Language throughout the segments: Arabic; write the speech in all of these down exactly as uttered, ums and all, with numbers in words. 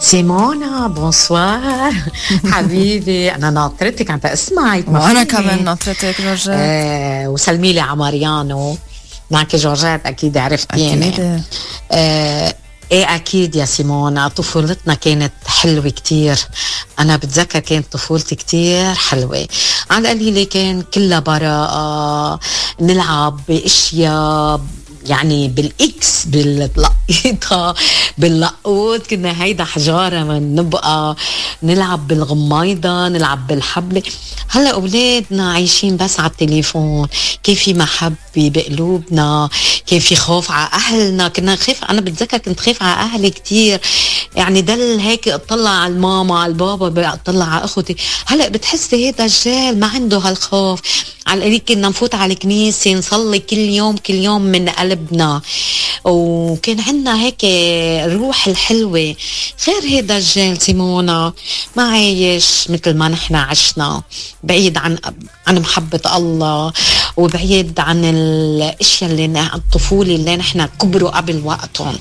سيمونا بونسوار. حبيبي أنا ناطرتك عم اسمعك. وأنا كمان ناطرتك جورجيت. آه وسلمي لي على ماريانو. معك جورجيت أكيد عرفتيني. أكيد. آه ايه اكيد يا سيمونا، طفولتنا كانت حلوة كتير. انا بتذكر كانت طفولتي كتير حلوة، على القليلة كان كلها براءة، نلعب باشياء يعني بالاكس باللقيطة باللقوط، كنا هيدا حجارة من نبقى نلعب بالغميضة نلعب بالحبل. هلا اولادنا عايشين بس على التليفون، كان في محبة بقلوبنا، كان في خوف على اهلنا، كنا نخاف. انا بتذكر كنت خاف على اهلي كتير، يعني دل هيك اطلع على الماما على البابا اطلع على اخوتي. هلا بتحسي هيدا الجيل ما عنده هالخوف. على القليل كنا نفوت على الكنيسة نصلي كل يوم كل يوم من قلبنا، وكان عنا هيك الروح الحلوة. غير هيدا الجيل سيمونا ما عايش مثل ما نحنا عشنا، بعيد عن عن محبة الله، وبعيد عن الاشياء اللي الطفولة اللي نحنا كبروا قبل وقتهم.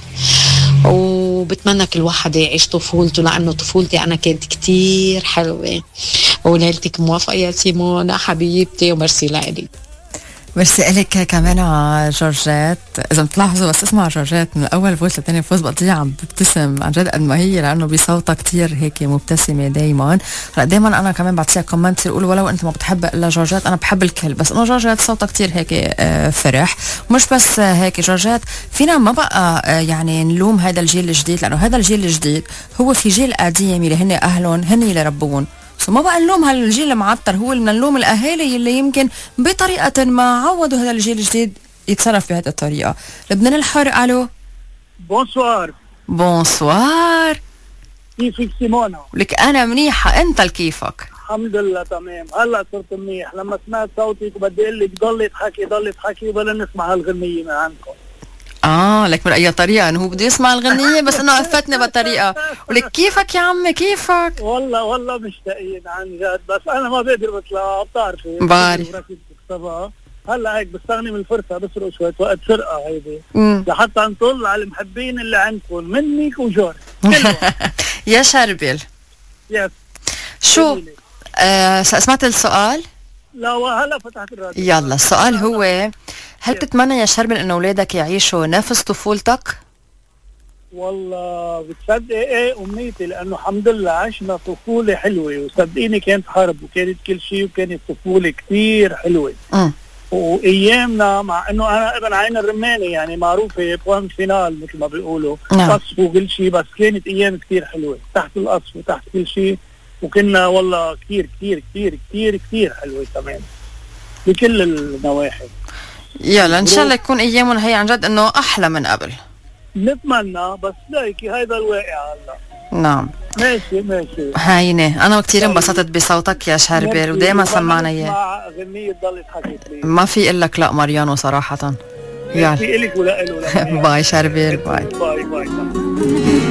وبتمنى كل واحد يعيش طفولته، لأنه طفولتي أنا كانت كتير حلوة. وليلتك موافقة يا سيمونا حبيبتي، ومرسي لك. ميرسي إلك كمان جورجيت. إذا بتلاحظوا بس اسمع جورجيت من أول فوز لتاني فوز بقضيها عم ببتسم عن جد قد ما هي، لأنه بصوتها كتير هيك مبتسمة دايما. هلا دايما أنا كمان بعطيها كومنت يقول ولو أنت ما بتحب إلا جورجيت، أنا بحب الكل، بس إنه جورجيت صوتها كتير هيك فرح. مش بس هيك جورجيت، فينا ما بقى يعني نلوم هذا الجيل الجديد، لأنه هذا الجيل الجديد هو في جيل قديم اللي هن أهلهم هن اللي ربون. ما بقى نلوم هالجيل المعطر، هو اللي نلوم الاهالي اللي يمكن بطريقه ما عودوا هذا الجيل الجديد يتصرف بهذه الطريقه. لبنان الحر، الو. بونسوار. بونسوار. كيفك سيمونا؟ لك انا منيحه، انت كيفك؟ الحمد لله تمام. هلا صرت منيح لما سمعت صوتك، وبدي اقول لك ضلي تحكي ضلي تحكي وبلا نسمع هالغنيه من عندكم. اه لك من اي طريقه؟ انه هو بده يسمع الغنيه بس انه قفتني بالطريقه. ولك كيفك يا عمي كيفك؟ والله والله مشتاقين عن جد، بس انا ما بقدر بطلع، بتعرفي بعرف. هلا هيك بستغني من الفرصه بسرق شويه وقت سرقه هيدي لحتى نطل على المحبين اللي عندكم منك وجورج. يا شربل. يس. شو آه سمعت السؤال؟ لا وهلا فتحت الراديو. يلا السؤال هو، هل تتمنى يا شربل انه اولادك يعيشوا نفس طفولتك؟ والله بتصدقي ايه امنيتي، لانه الحمد لله عشنا طفوله حلوه، وصدقيني كانت حرب وكانت كل شيء، وكانت طفوله كثير حلوه. امم وايامنا مع انه انا ابن عين الرماني يعني معروفه بوان فينال مثل ما بيقولوا، نعم. قصف وكل شيء، بس كانت ايام كثير حلوه تحت القصف وتحت كل شيء، وكنا والله كثير كثير كثير كثير كثير حلوه كمان بكل النواحي. يلا ان شاء الله يكون ايامهم هي عن جد انه احلى من قبل. نتمنى، بس ليكي هيدا الواقع هلا. نعم ماشي ماشي. هينه انا كثير انبسطت بصوتك يا شربل، ودائما سمعنا اياه. غنية ضلت حكيت ما في اقول لك لا ماريانو صراحه. يلا في الك ولا له. باي شربل باي باي باي.